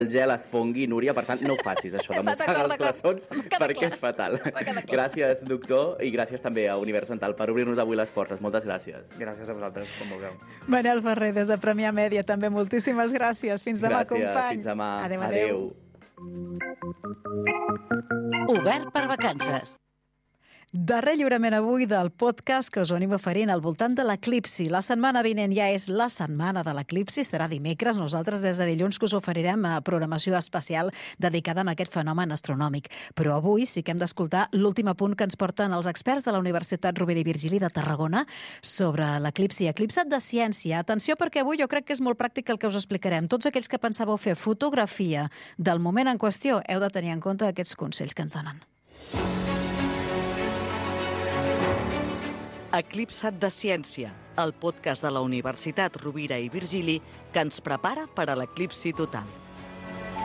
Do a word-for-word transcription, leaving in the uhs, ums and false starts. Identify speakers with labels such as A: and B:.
A: el gel es fongui, Núria, per tant, no ho facis, això, de mossegar els glaçons, perquè és fatal. Gràcies, doctor, i gràcies també a Univers Dental per obrir-nos avui les portes. Moltes gràcies.
B: Gràcies a vosaltres, com vulgueu.
C: Manel Ferrer, des de Premià Mèdia, també moltíssimes gràcies. Fins demà,
A: gràcies,
C: company.
A: Fins demà.
C: Adéu, adéu.
D: Obert per vacances.
C: Darrer lliurament avui del podcast que us venim oferint al voltant de l'eclipsi. La setmana vinent ja és la setmana de l'eclipsi, serà dimecres. Nosaltres des de dilluns que us oferirem a programació especial dedicada a aquest fenomen astronòmic. Però avui sí que hem d'escoltar l'últim apunt que ens porten els experts de la Universitat Rovira i Virgili de Tarragona sobre l'eclipsi. Eclipsat de ciència. Atenció, perquè avui jo crec que és molt pràctic el que us explicarem. Tots aquells que pensàveu fer fotografia del moment en qüestió heu de tenir en compte aquests consells que ens donen.
D: Eclipsat de ciència, el podcast de la Universitat Rovira i Virgili que ens prepara per a l'eclipsi total.